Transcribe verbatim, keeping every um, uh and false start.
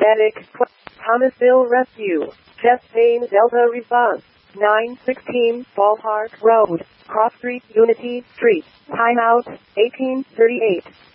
Medic, Thomasville Rescue, chest pain Delta response, nine sixteen Ballpark Road, Cross Street, Unity Street, timeout, eighteen thirty-eight.